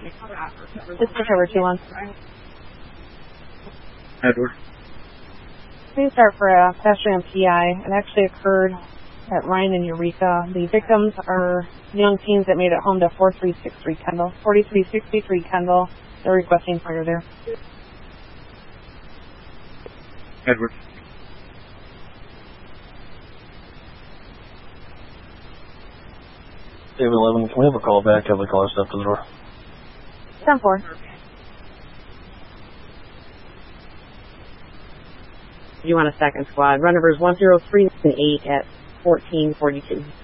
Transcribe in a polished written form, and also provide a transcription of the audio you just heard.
This is Trevor 2-1. Edward. Please start for a pedestrian PI. It actually occurred at Ryan and Eureka. The victims are young teens that made it home to 4363 Kendall. 4363 Kendall. They're requesting fire there. Edward. David 11, can we have a call back? Have the caller step to the door. 10-4. You want a second squad. Run numbers 103 and 8 at 1442.